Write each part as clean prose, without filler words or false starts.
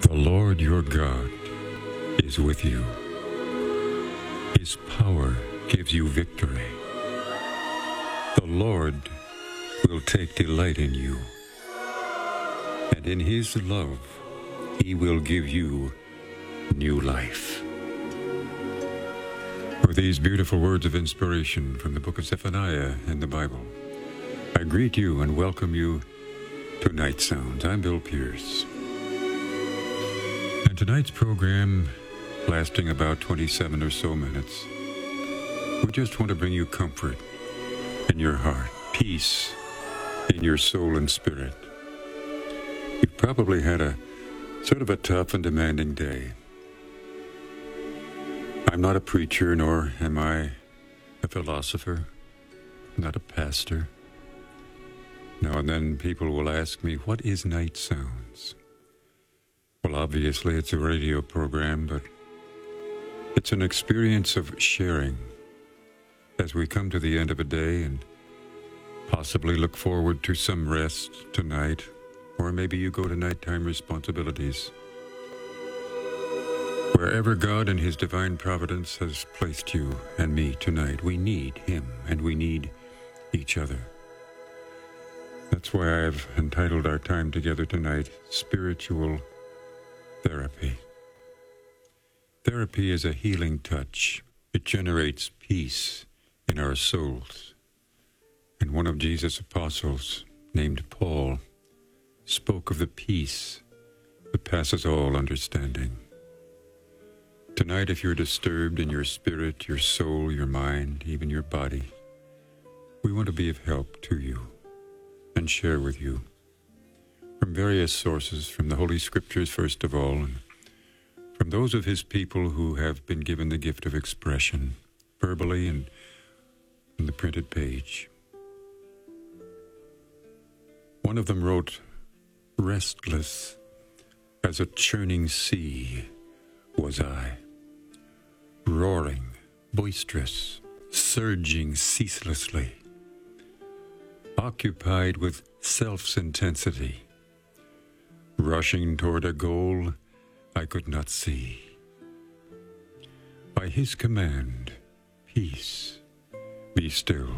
The Lord your God is with you. His power gives you victory. The Lord will take delight in you, and in His love He will give you new life. For these beautiful words of inspiration from the book of Zephaniah in the Bible, I greet you and welcome you to Night Sounds. I'm Bill Pierce. And tonight's program, lasting about 27 or so minutes, we just want to bring you comfort in your heart, peace in your soul and spirit. You've probably had a sort of a tough and demanding day. I'm not a preacher, nor am I a philosopher, not a pastor. Now and then people will ask me, what is Night Sounds? Well, obviously it's a radio program, but it's an experience of sharing as we come to the end of a day and possibly look forward to some rest tonight, or maybe you go to nighttime responsibilities. Wherever God and His divine providence has placed you and me tonight, we need Him and we need each other. That's why I've entitled our time together tonight, Spiritual Therapy. Therapy is a healing touch. It generates peace in our souls. And one of Jesus' apostles, named Paul, spoke of the peace that passes all understanding. Tonight, if you're disturbed in your spirit, your soul, your mind, even your body, we want to be of help to you and share with you from various sources, from the Holy Scriptures first of all, and from those of His people who have been given the gift of expression, verbally and on the printed page. One of them wrote, "Restless as a churning sea was I, roaring, boisterous, surging ceaselessly, occupied with self's intensity, rushing toward a goal I could not see. By His command, peace, be still.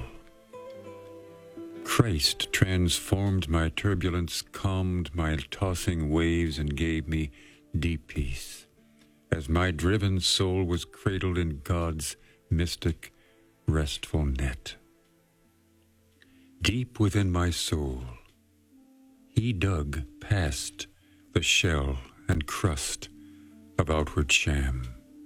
Christ transformed my turbulence, calmed my tossing waves, and gave me deep peace, as my driven soul was cradled in God's mystic, restful net. Deep within my soul, He dug past the shell and crust of outward sham,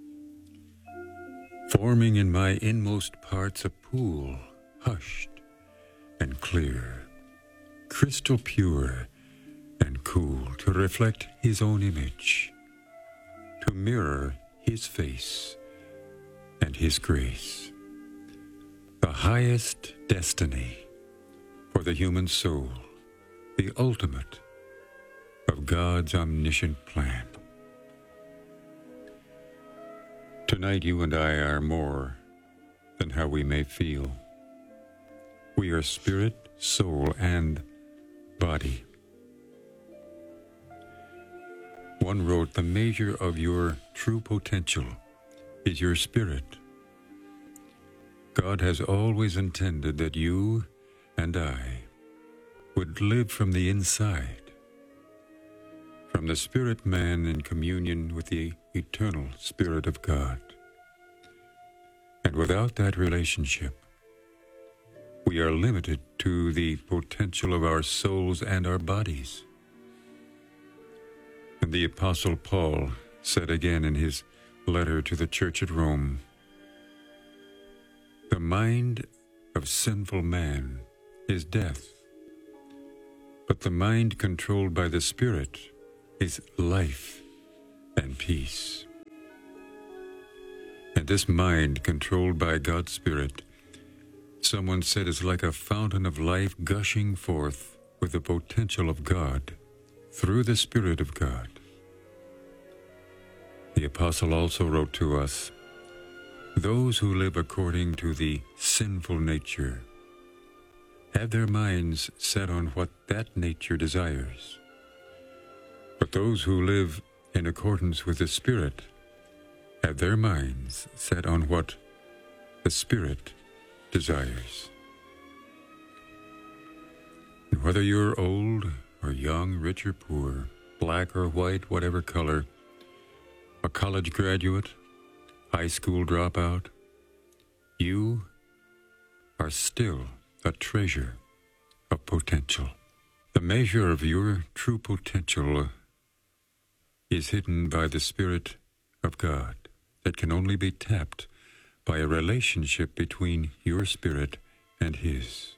forming in my inmost parts a pool, hushed and clear, crystal pure and cool, to reflect His own image, to mirror His face and His grace, the highest destiny for the human soul, the ultimate of God's omniscient plan. Tonight, you and I are more than how we may feel. We are spirit, soul, and body." One wrote, "The measure of your true potential is your spirit. God has always intended that you and I would live from the inside, from the spirit man in communion with the eternal Spirit of God. And without that relationship, we are limited to the potential of our souls and our bodies." And the Apostle Paul said again in his letter to the church at Rome, "The mind of sinful man is death, but the mind controlled by the Spirit is life and peace." And this mind controlled by God's Spirit, someone said, is like a fountain of life gushing forth with the potential of God through the Spirit of God. The Apostle also wrote to us, "Those who live according to the sinful nature have their minds set on what that nature desires. But those who live in accordance with the Spirit, have their minds set on what the Spirit desires. And whether you're old or young, rich or poor, black or white, whatever color, a college graduate, high school dropout, you are still a treasure of potential. The measure of your true potential is hidden by the Spirit of God that can only be tapped by a relationship between your spirit and His.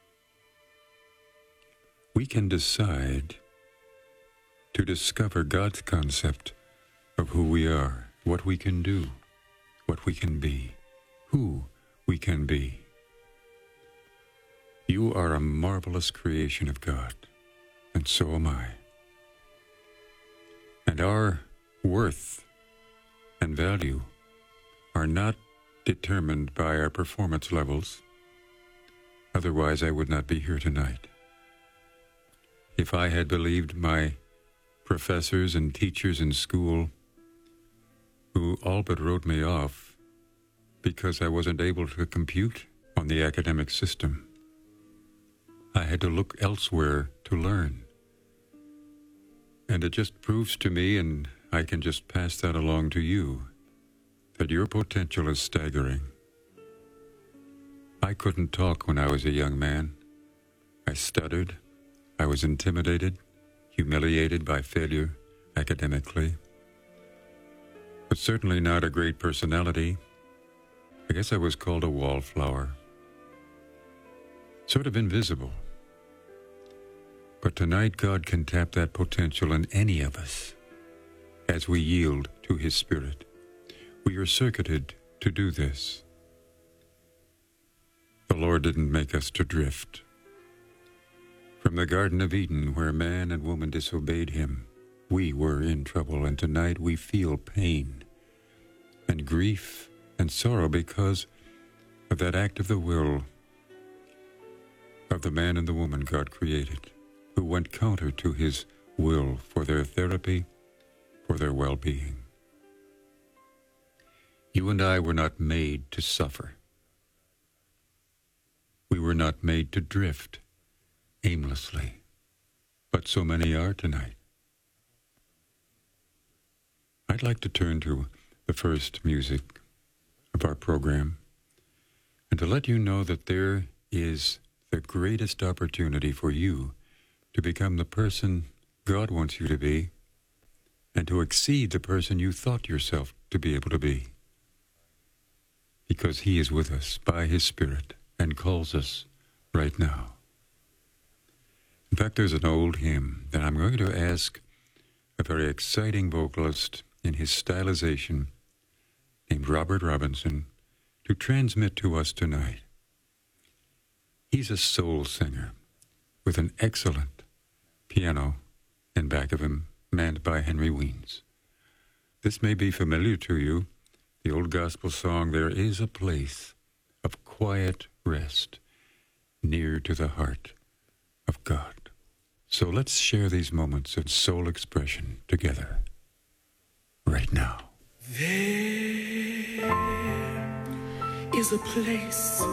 We can decide to discover God's concept of who we are, what we can do, what we can be, who we can be. You are a marvelous creation of God, and so am I. And our worth and value are not determined by our performance levels. Otherwise, I would not be here tonight. If I had believed my professors and teachers in school, who all but wrote me off because I wasn't able to compute on the academic system, I had to look elsewhere to learn. And it just proves to me, and I can just pass that along to you, that your potential is staggering. I couldn't talk when I was a young man. I stuttered. I was intimidated, humiliated by failure academically, but certainly not a great personality. I guess I was called a wallflower, sort of invisible. But tonight, God can tap that potential in any of us as we yield to His Spirit. We are circuited to do this. The Lord didn't make us to drift. From the Garden of Eden, where man and woman disobeyed Him, we were in trouble, and tonight we feel pain and grief and sorrow because of that act of the will of the man and the woman God created, who went counter to His will for their therapy, for their well-being. You and I were not made to suffer. We were not made to drift aimlessly, but so many are tonight. I'd like to turn to the first music of our program and to let you know that there is the greatest opportunity for you to become the person God wants you to be and to exceed the person you thought yourself to be able to be, because He is with us by His Spirit and calls us right now. In fact, there's an old hymn that I'm going to ask a very exciting vocalist in his stylization named Robert Robinson to transmit to us tonight. He's a soul singer with an excellent piano in back of him, manned by Henry Weems. This may be familiar to you, the old gospel song, "There is a place of quiet rest near to the heart of God." So let's share these moments of soul expression together right now. There is a place